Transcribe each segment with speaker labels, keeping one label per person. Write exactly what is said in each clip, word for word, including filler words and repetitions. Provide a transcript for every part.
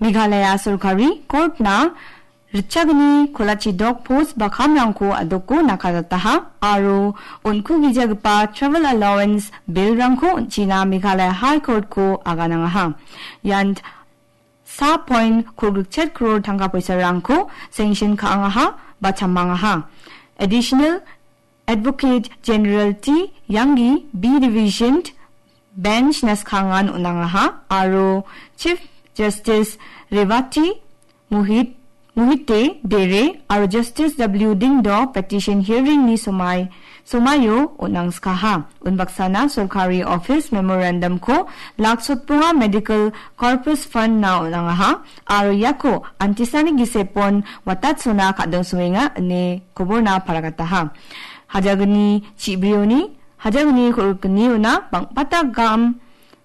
Speaker 1: Meghalaya Sarkari Court na Richagni Kolachi Dog Post Bakhamrangko adoko nakadataha aro unku gijagpa travel allowance bill rangko China Meghalaya High Court ko aganangaha. Yan sa point kurgchet crore tangka paisa rangko sanction kaangaha bachamangaha. Additional Advocate General T Yangi B Division Bench naskangan unangaha aro Chief Justice Revati Muhit Muhite Dere aro Justice W Dingdo petition hearing ni sumay sumayo unang skaha unbaksana Sarkari Office Memorandum ko laksot punga Medical Corpus Fund na unangaha aro yako antisani gisepon watatsuna kadang suwenga ni kuburna paragataha hajagni chibrioni hajagni kurkni una pangpatagam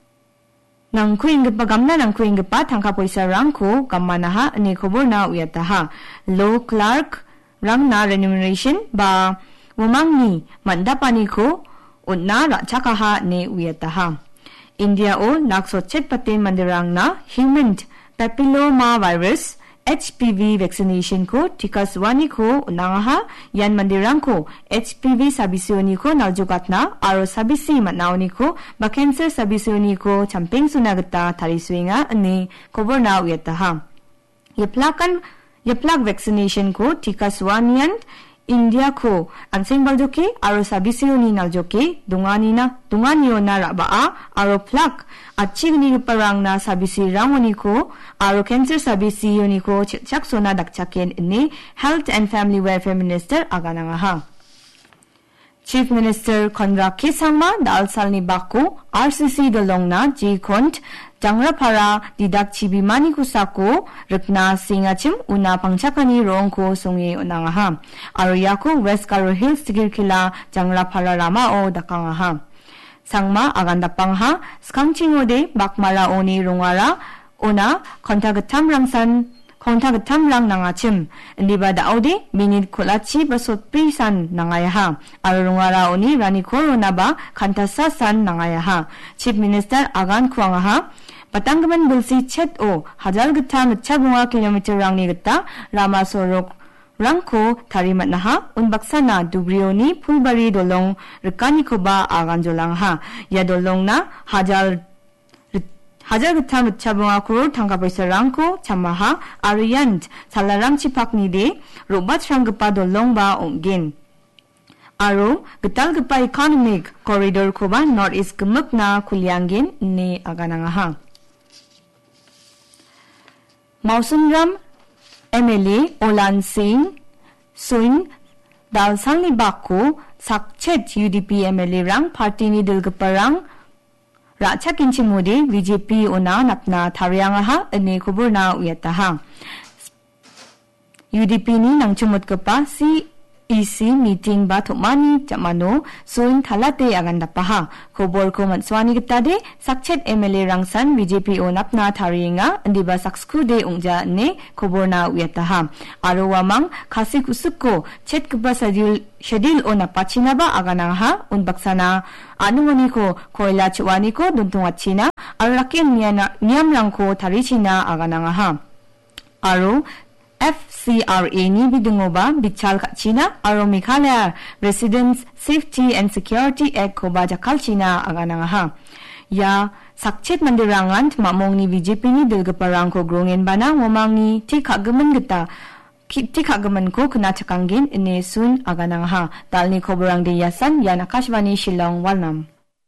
Speaker 1: nang kuingpa gamna nang kuingpa tangka poisa rangko gamanaha ni kuburna uyataha law clerk rangna remuneration ba wamangni mandapani ko unna rachakaha ni uyataha India o nakso chetpatin mandirang na human papilloma virus H P V vaccination ko tikaswani ko unangaha yan mandirang ko H P V sabisioni ko naljugatna aro sabisi matnaoni ko ba cancer sabisioni ko champing sunagata tariswinga ni kuburna uyataha yeplakan yeplak vaccination ko tikaswanian India ko anseng baljoke aro sabisioni naljoke dungani na dunganio na rabaa aro plak achigni parang na sabisi rangoni ko aro cancer sabisioni ko chaksona dakchaken ni Health and Family Welfare Minister aganangaha Chief Minister Konrad Kisangma dalsalni bako R C C dolongna G-Kont Jangrapara didak chibimani kusako rikna singachim una pangchakani rongko songi unangaha aro yako West Garo Hills tigirkila Jangrapara rama o dakangaha Sangma agandapangha skangchingode bakmala oni rongara una kontagatam rangsan kontagatam rang nangachim ndiba daode minit kolachi basot pisan nangayaha aro rongara oni rani corona ba kantasa san nangayaha Chief Minister agan kuangaha Patanggaman bulsi chet o hajar geta ngechabunga kilometer rangni geta rama sorok rangko tarimat naha unbaksana dubrioni pulbari dolong rekani koba aganjolangha ya dolong na hajar hajar geta ngechabunga kurur tangka paisa rangko chamaha ariyant salarang chipakni de robat ranggepa dolong ba onggen aro getal gepa economic corridor koba north east gemuk na kulianggen ni aganangaha Mausunram M L A Olan Singh Suin dalsalni bako sakchet U D P M L A rang party ni dilgaparang racha kinchimode V J P ona napna tharyangaha ani kuburna uyataha U D P ni nangchumut kapa C E C meeting ba thumani jamano soin thalate agandapaha khobor ko manswani gitade sakchet M L A rangsan V J P o napna tharinga andiba sakskude ungja ne khoborna uyataha aro wamang khasik usukko chet kuba schedule schedule ona pachina ba aganangha unbaksana anungani ko koila chwani ko duntungachina arraken niana niamrangko tharichina aganangha aro F C R A ni bidungoba bichal kachina aro Meghalaya Residents Safety and Security Act ko ba jakal china aganangaha ya sakchet mandirangan mamong ni V J P ni dilgaparang ko grongen bana ngomang ni tikagaman gita tikagaman ko kena cakangin ini sun aganangaha dalni koborang de yasan yan Akashvani Shillong Walnam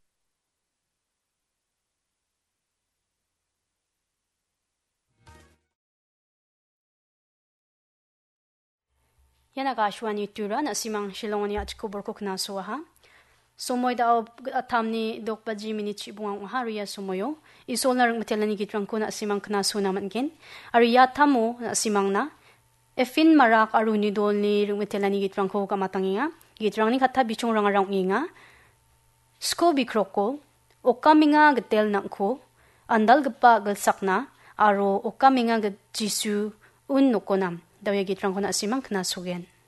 Speaker 2: Yan Akashvani tura na simang Shillong ni at kubor ko knaso ha. Sumoy daw atam ni Dokpa Jimmy chibungang hariya sumoyo. Isol na ring matelani gitrang ko na simang knaso naman kin. Ariya tamo na simang na. Efin marak aruni dol ni ring matelani gitrang ko kamatanginga. Gitrang ni kata bichong rangarang inga. Sko bikroko. Okaminga getel na ko. Andal gapa galsak na. Aro okaminga jisu un nukonam. Daw ya gitrang ko na simang knasugen.